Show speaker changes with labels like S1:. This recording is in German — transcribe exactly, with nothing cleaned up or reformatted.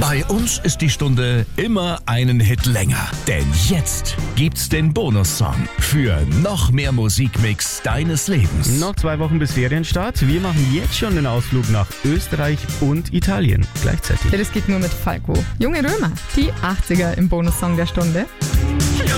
S1: Bei uns ist die Stunde immer einen Hit länger. Denn jetzt gibt's den Bonussong für noch mehr Musikmix deines Lebens.
S2: Noch zwei Wochen bis Ferienstart. Wir machen jetzt schon den Ausflug nach Österreich und Italien gleichzeitig.
S3: Ja, das geht nur mit Falco. Junge Römer, die achtziger im Bonussong der Stunde.